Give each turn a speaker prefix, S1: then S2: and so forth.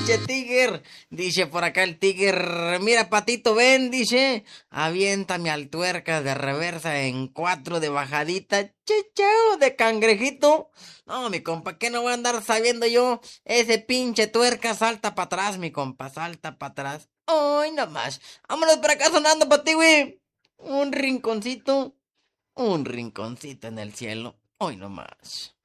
S1: pinche tigre. Dice por acá el tigre, mira patito, ven, dice, aviéntame al tuercas de reversa en 4 de bajadita, chichao de cangrejito. No, mi compa, ¿qué no voy a andar sabiendo yo? Ese pinche tuerca salta para atrás, mi compa, salta para atrás. Ay, nomás. Vámonos por acá sonando para ti, güey. Un rinconcito en el cielo. Hoy nomás.